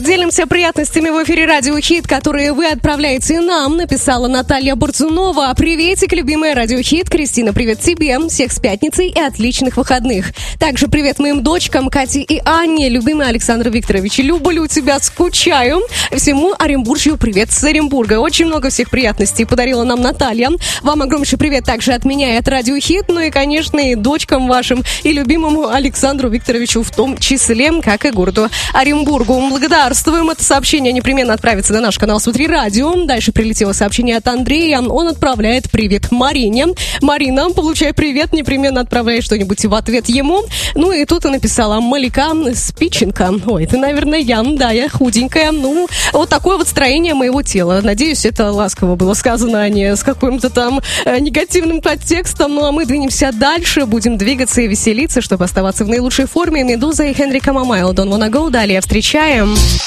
Делимся приятностями в эфире Радио Хит, которые вы отправляете нам, написала Наталья Бурцунова. Приветик, любимая Радио Хит. Кристина, привет тебе. Всех с пятницей и отличных выходных. Также привет моим дочкам Кате и Анне. Любимый Александр Викторович, люблю тебя, скучаю. Всему Оренбуржью привет с Оренбурга. Очень много всех приятностей подарила нам Наталья. Вам огромнейший привет также от меня и от Радио Хит. Ну и, конечно, и дочкам вашим, и любимому Александру Викторовичу в том числе, как и городу Оренбургу. Благодарствуем. Это сообщение непременно отправится на наш канал «Смотри радио». Дальше прилетело сообщение от Андрея. Он отправляет привет Марине. Марина, получай привет, непременно отправляй что-нибудь в ответ ему. Ну и тут и написала Малика Спиченко. Ой, это, наверное, я. Да, я худенькая. Ну, вот такое вот строение моего тела. Надеюсь, это ласково было сказано, а не с каким-то там негативным подтекстом. Ну, а мы двинемся дальше. Будем двигаться и веселиться, чтобы оставаться в наилучшей форме. Медуза и Хенрика Мамайл. Don't wanna go. Далее встречаем.